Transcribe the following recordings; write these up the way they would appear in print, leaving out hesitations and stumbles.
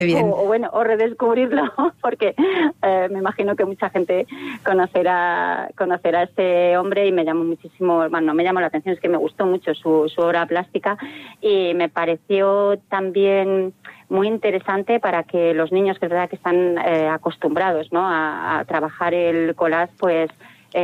Bien. O redescubrirlo, porque me imagino que mucha gente conocerá a este hombre y me llamó la atención, es que me gustó mucho su obra plástica y me pareció también muy interesante para que los niños, que es verdad que están acostumbrados, ¿no?, a trabajar el collage, pues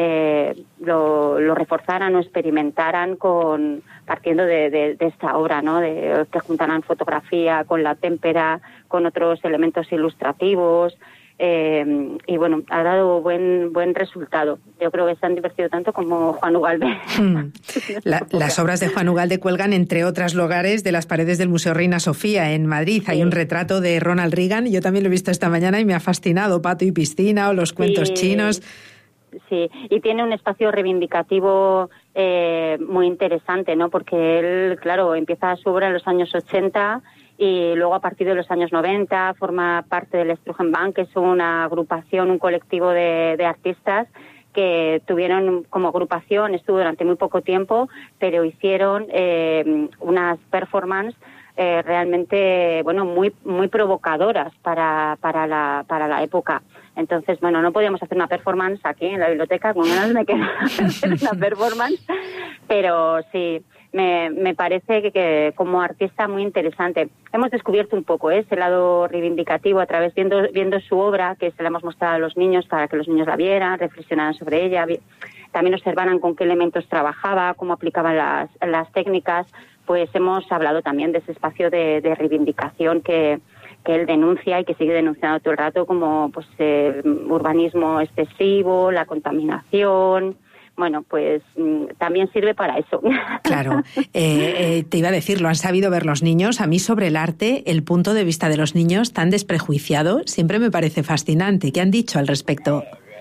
lo reforzaran o experimentaran partiendo de esta obra, ¿no?, de que juntaran fotografía con la témpera, con otros elementos ilustrativos, y bueno, ha dado buen resultado. Yo creo que se han divertido tanto como Juan Ugalde. Las obras de Juan Ugalde cuelgan, entre otros lugares, de las paredes del Museo Reina Sofía en Madrid. Sí. Hay un retrato de Ronald Reagan, yo también lo he visto esta mañana y me ha fascinado, Pato y Piscina o los cuentos chinos. Sí, y tiene un espacio reivindicativo muy interesante, ¿no? Porque él, claro, empieza su obra en los años 80 y luego a partir de los años 90 forma parte del Strugenbank, que es una agrupación, un colectivo de artistas que tuvieron como agrupación, estuvo durante muy poco tiempo, pero hicieron unas performances realmente, bueno, muy provocadoras para la época. Entonces, bueno, no podíamos hacer una performance aquí en la biblioteca, con ganas de hacer una performance, pero sí, me parece que como artista muy interesante. Hemos descubierto un poco ese lado reivindicativo a través, viendo su obra, que se la hemos mostrado a los niños para que los niños la vieran, reflexionaran sobre ella, también observaran con qué elementos trabajaba, cómo aplicaban las técnicas. Pues hemos hablado también de ese espacio de reivindicación que él denuncia y que sigue denunciando todo el rato, como pues urbanismo excesivo, la contaminación. Bueno, pues también sirve para eso. Claro. Te iba a decir, lo han sabido ver los niños. A mí, sobre el arte, el punto de vista de los niños tan desprejuiciado siempre me parece fascinante. ¿Qué han dicho al respecto?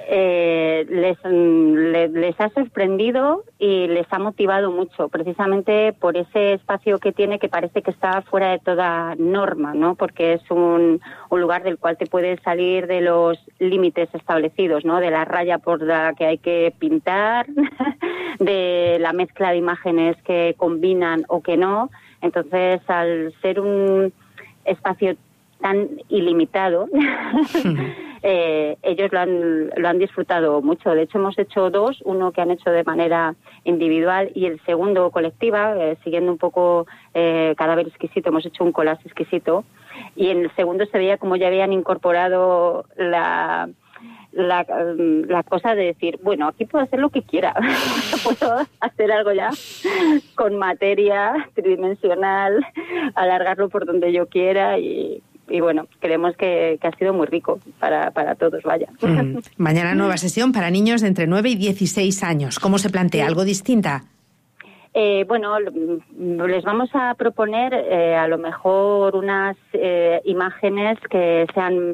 Les ha sorprendido y les ha motivado mucho, precisamente por ese espacio que tiene, que parece que está fuera de toda norma, ¿no? Porque es un lugar del cual te puedes salir de los límites establecidos, ¿no? De la raya por la que hay que pintar, de la mezcla de imágenes que combinan o que no. Entonces, al ser un espacio tan ilimitado, ellos lo han disfrutado mucho. De hecho, hemos hecho dos, uno que han hecho de manera individual y el segundo colectiva, siguiendo un poco Cadáver Exquisito, hemos hecho un collage exquisito, y en el segundo se veía como ya habían incorporado la cosa de decir, bueno, aquí puedo hacer lo que quiera, puedo hacer algo ya con materia tridimensional, alargarlo por donde yo quiera y bueno, creemos que ha sido muy rico para todos, vaya. Mañana nueva sesión para niños de entre 9 y 16 años. ¿Cómo se plantea? ¿Algo distinta? Bueno, les vamos a proponer a lo mejor unas imágenes que sean,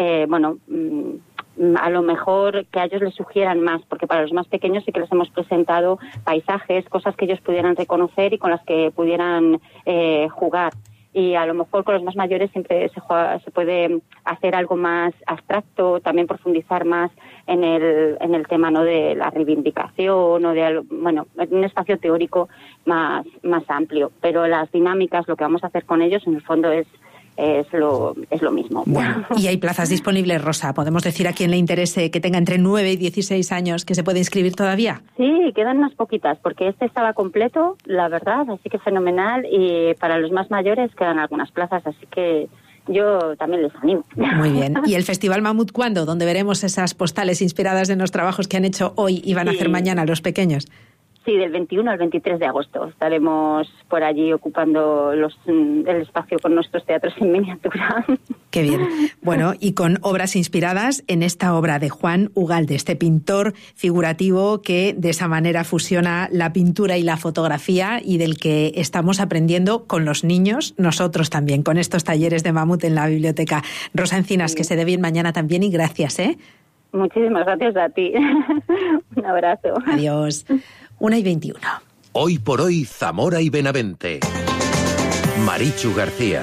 a lo mejor que a ellos les sugieran más, porque para los más pequeños sí que les hemos presentado paisajes, cosas que ellos pudieran reconocer y con las que pudieran jugar. Y a lo mejor con los más mayores siempre se puede hacer algo más abstracto, también profundizar más en el tema, ¿no?, de la reivindicación o de, bueno, un espacio teórico más amplio. Pero las dinámicas, lo que vamos a hacer con ellos, en el fondo es lo mismo. Bueno, y hay plazas disponibles, Rosa. ¿Podemos decir a quien le interese, que tenga entre 9 y 16 años, que se puede inscribir todavía? Sí, quedan unas poquitas, porque este estaba completo, la verdad, así que fenomenal. Y para los más mayores quedan algunas plazas, así que yo también les animo. Muy bien. ¿Y el Festival Mamut cuándo? Donde veremos esas postales inspiradas en los trabajos que han hecho hoy y van a hacer mañana los pequeños. Sí, del 21 al 23 de agosto estaremos por allí ocupando el espacio con nuestros teatros en miniatura. Qué bien. Bueno, y con obras inspiradas en esta obra de Juan Ugalde, este pintor figurativo que de esa manera fusiona la pintura y la fotografía y del que estamos aprendiendo con los niños, nosotros también, con estos talleres de Mamut en la biblioteca. Rosa Encinas, que se dé bien mañana también y gracias, ¿eh? Muchísimas gracias a ti. Un abrazo. Adiós. 1:21. Hoy por hoy, Zamora y Benavente. Marichu García.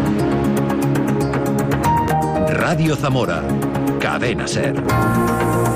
Radio Zamora. Cadena SER.